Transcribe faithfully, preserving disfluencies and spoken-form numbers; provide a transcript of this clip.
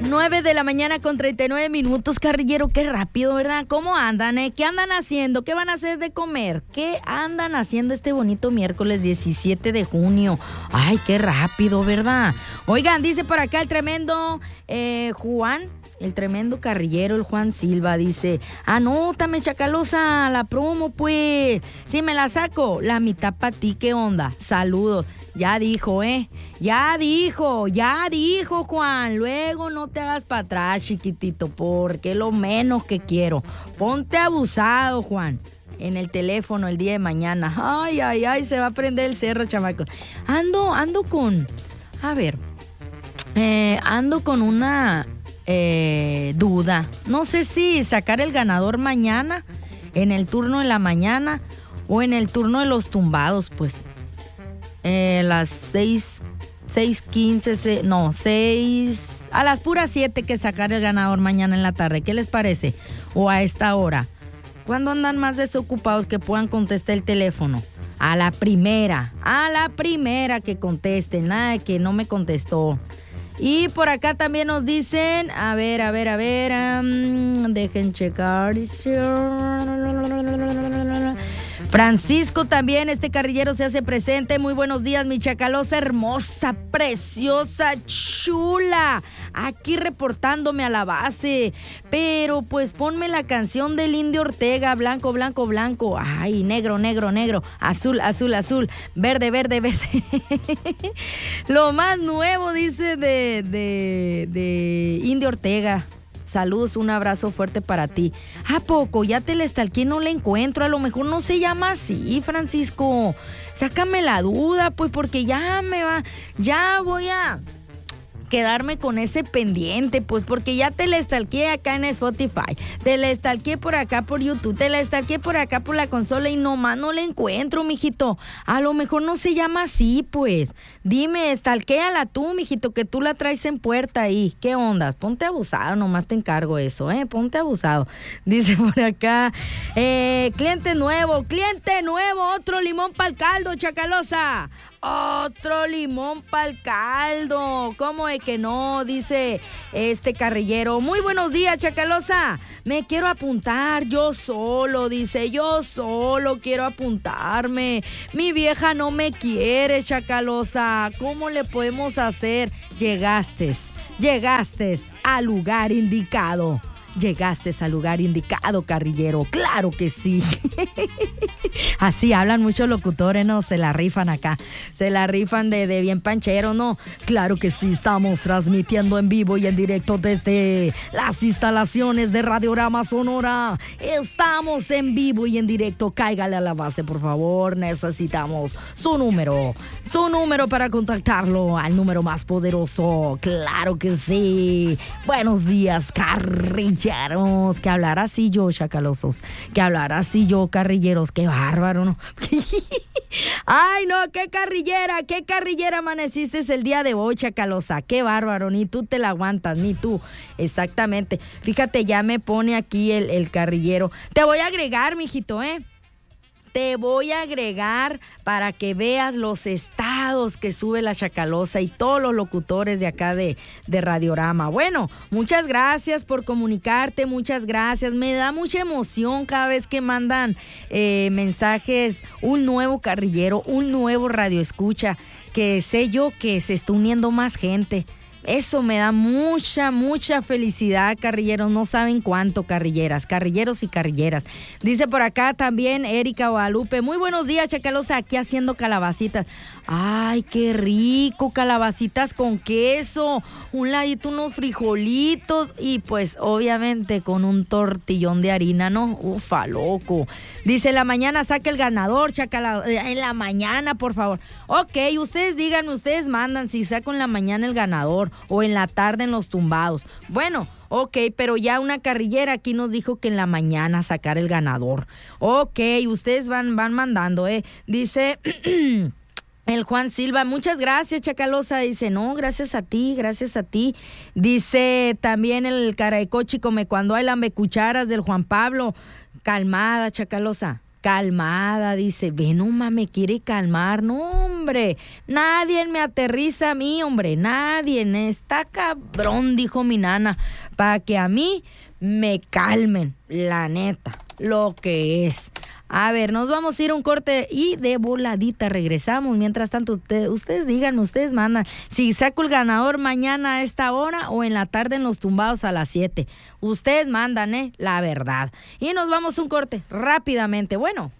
nueve de la mañana con treinta y nueve minutos, carrillero, qué rápido, ¿verdad? ¿Cómo andan, eh? ¿Qué andan haciendo? ¿Qué van a hacer de comer? ¿Qué andan haciendo este bonito miércoles diecisiete de junio? Ay, qué rápido, ¿verdad? Oigan, dice por acá el tremendo eh, Juan, el tremendo carrillero, el Juan Silva, dice, anótame, Chacalosa, la promo, pues. Sí, me la saco, la mitad para ti, ¿qué onda? Saludos. Ya dijo, ¿eh? Ya dijo, ya dijo, Juan. Luego no te hagas para atrás, chiquitito, porque es lo menos que quiero. Ponte abusado, Juan, en el teléfono el día de mañana. Ay, ay, ay, se va a prender el cerro, chamaco. Ando, ando con, a ver, eh, ando con una eh, duda. No sé si sacar el ganador mañana, en el turno de la mañana, o en el turno de los tumbados, pues. Eh, las seis, seis quince, se, no, seis, a las puras siete que sacar el ganador mañana en la tarde. ¿Qué les parece? O a esta hora. ¿Cuándo andan más desocupados que puedan contestar el teléfono? A la primera, a la primera que contesten, nada de que no me contestó. Y por acá también nos dicen, a ver, a ver, a ver, um, dejen checar. Francisco también, este carrillero se hace presente. Muy buenos días, mi Chacalosa hermosa, preciosa, chula. Aquí reportándome a la base. Pero pues ponme la canción del Indio Ortega. Blanco, blanco, blanco. Ay, negro, negro, negro. Azul, azul, azul. Verde, verde, verde. Lo más nuevo, dice, de, de, de Indio Ortega. Saludos, un abrazo fuerte para ti. ¿A poco? Ya te le estalqué, no le encuentro. A lo mejor no se llama así, Francisco. Sácame la duda, pues, porque ya me va, ya voy a quedarme con ese pendiente, pues, porque ya te la estalqué acá en Spotify, te la estalqué por acá por YouTube, te la estalqué por acá por la consola y nomás no la encuentro, mijito. A lo mejor no se llama así, pues. Dime, estalquéala tú, mijito, que tú la traes en puerta ahí. ¿Qué ondas? Ponte abusado, nomás te encargo eso, ¿eh? Ponte abusado. Dice por acá, eh, cliente nuevo, cliente nuevo, otro limón para el caldo, Chacalosa. Otro limón para el caldo. ¿Cómo es que no? Dice este carrillero. Muy buenos días, Chacalosa. Me quiero apuntar yo solo, dice. Yo solo quiero apuntarme. Mi vieja no me quiere, Chacalosa. ¿Cómo le podemos hacer? Llegaste, llegaste al lugar indicado. Llegaste al lugar indicado, carrillero. Claro que sí. Así hablan muchos locutores, ¿no? Se la rifan acá. Se la rifan de, de bien panchero, ¿no? Claro que sí, estamos transmitiendo en vivo y en directo desde las instalaciones de Radiorama Sonora. Estamos en vivo y en directo. Cáigale a la base, por favor. Necesitamos su número. Su número para contactarlo al número más poderoso. Claro que sí. Buenos días, carrilleros. Que hablar así yo, chacalosos. Que hablar así yo, carrilleros. Qué bárbaro, ¿no? Ay, no, qué carrillera, qué carrillera amaneciste el día de hoy, Chacalosa. Qué bárbaro, ni tú te la aguantas, ni tú. Exactamente. Fíjate, ya me pone aquí el, el carrillero. Te voy a agregar, mijito, ¿eh? Te voy a agregar para que veas los estados que sube la Chacalosa y todos los locutores de acá de, de Radiorama. Bueno, muchas gracias por comunicarte, muchas gracias. Me da mucha emoción cada vez que mandan eh, mensajes, un nuevo carrillero, un nuevo radioescucha, que sé yo que se está uniendo más gente. Eso me da mucha, mucha felicidad, carrilleros. No saben cuánto, carrilleras, carrilleros y carrilleras. Dice por acá también Erika Guadalupe. Muy buenos días, Chacalosa, aquí haciendo calabacitas. Ay, qué rico, calabacitas con queso, un ladito, unos frijolitos y pues obviamente con un tortillón de harina, ¿no? Ufa, loco. Dice, en la mañana saca el ganador, Chacala, en la mañana, por favor. Ok, ustedes díganme, ustedes mandan si saco en la mañana el ganador o en la tarde en los tumbados. Bueno, ok, pero ya una carrillera aquí nos dijo que en la mañana sacar el ganador. Ok, ustedes van, van mandando, ¿eh? Dice el Juan Silva, muchas gracias, Chacalosa. Dice, no, gracias a ti, gracias a ti. Dice también el Caraecochi, come cuando hay lambecucharas del Juan Pablo. Calmada, Chacalosa. calmada, dice, ve, no me quiere calmar, no, hombre, nadie me aterriza a mí, hombre, nadie, está cabrón, dijo mi nana, para que a mí me calmen, la neta, lo que es. A ver, nos vamos a ir a un corte y de voladita regresamos. Mientras tanto, usted, ustedes díganme, ustedes mandan si saco el ganador mañana a esta hora o en la tarde en los tumbados a las siete. Ustedes mandan, ¿eh? La verdad. Y nos vamos a un corte rápidamente. Bueno.